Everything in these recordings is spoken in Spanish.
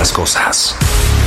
las cosas.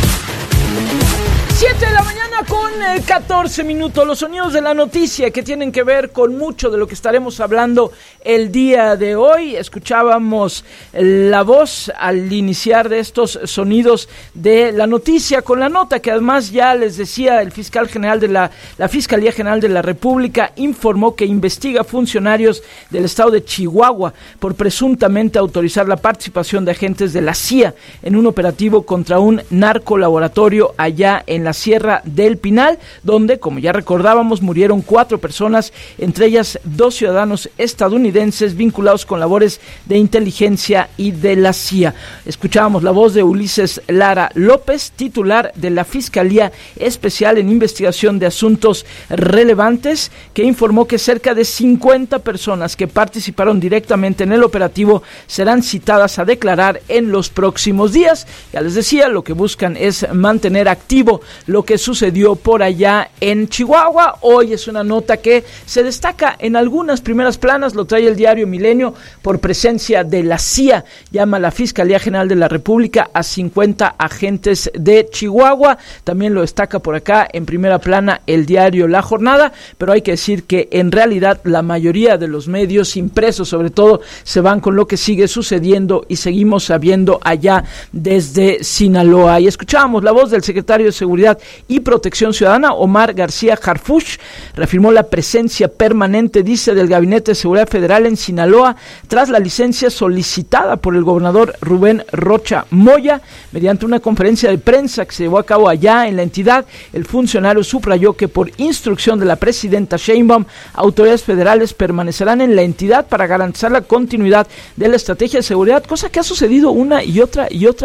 7 de la mañana con 14 minutos, los sonidos de la noticia que tienen que ver con mucho de lo que estaremos hablando el día de hoy. Escuchábamos la voz al iniciar de estos sonidos de la noticia con la nota que además ya les decía el fiscal general de la Fiscalía General de la República informó que investiga funcionarios del estado de Chihuahua por presuntamente autorizar la participación de agentes de la CIA en un operativo contra un narcolaboratorio allá en la Sierra del Pinal, donde, como ya recordábamos, murieron 4 personas, entre ellas 2 ciudadanos estadounidenses vinculados con labores de inteligencia y de la CIA. Escuchábamos la voz de Ulises Lara López, titular de la Fiscalía Especial en Investigación de Asuntos Relevantes, que informó que cerca de 50 personas que participaron directamente en el operativo serán citadas a declarar en los próximos días. Ya les decía, lo que buscan es mantener activo lo que sucedió por allá en Chihuahua. Hoy es una nota que se destaca en algunas primeras planas, lo trae el diario Milenio, por presencia de la CIA. Llama a la Fiscalía General de la República a 50 agentes de Chihuahua. También lo destaca por acá en primera plana el diario La Jornada, pero hay que decir que en realidad la mayoría de los medios impresos, sobre todo, se van con lo que sigue sucediendo y seguimos sabiendo allá desde Sinaloa. Y escuchábamos la voz del secretario de Seguridad y Protección Ciudadana, Omar García Harfuch, reafirmó la presencia permanente, dice, del Gabinete de Seguridad Federal en Sinaloa tras la licencia solicitada por el gobernador Rubén Rocha Moya. Mediante una conferencia de prensa que se llevó a cabo allá en la entidad, el funcionario subrayó que por instrucción de la presidenta Sheinbaum, autoridades federales permanecerán en la entidad para garantizar la continuidad de la estrategia de seguridad, cosa que ha sucedido una y otra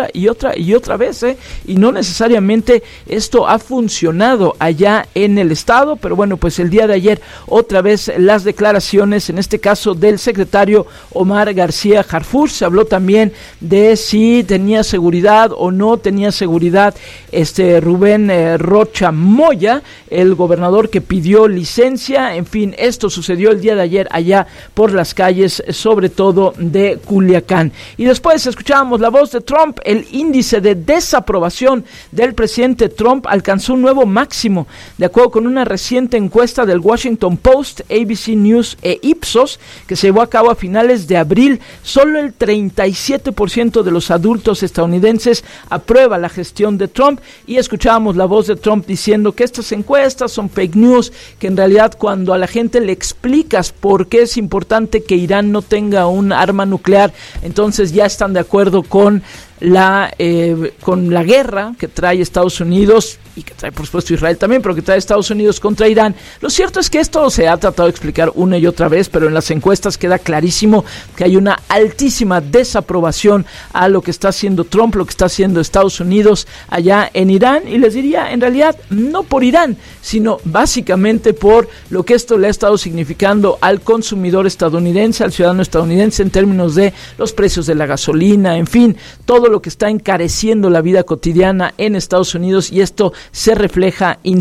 vez, y no necesariamente esto ha funcionado allá en el estado, pero bueno, pues el día de ayer otra vez las declaraciones, en este caso del secretario Omar García Harfuch. Se habló también de si tenía seguridad o no tenía seguridad Rubén Rocha Moya, el gobernador que pidió licencia. En fin, esto sucedió el día de ayer allá por las calles, sobre todo de Culiacán. Y después escuchábamos la voz de Trump. El índice de desaprobación del presidente Trump alcanzó un nuevo máximo. De acuerdo con una reciente encuesta del Washington Post, ABC News e Ipsos, que se llevó a cabo a finales de abril, solo el 37% de los adultos estadounidenses aprueba la gestión de Trump. Y escuchábamos la voz de Trump diciendo que estas encuestas son fake news, que en realidad cuando a la gente le explicas por qué es importante que Irán no tenga un arma nuclear, entonces ya están de acuerdo con la guerra que trae Estados Unidos y que trae por supuesto Israel también, pero que trae Estados Unidos contra Irán. Lo cierto es que esto se ha tratado de explicar una y otra vez, pero en las encuestas queda clarísimo que hay una altísima desaprobación a lo que está haciendo Trump, lo que está haciendo Estados Unidos allá en Irán, y les diría, en realidad, no por Irán, sino básicamente por lo que esto le ha estado significando al consumidor estadounidense, al ciudadano estadounidense, en términos de los precios de la gasolina, en fin, todo lo que está encareciendo la vida cotidiana en Estados Unidos, y esto se refleja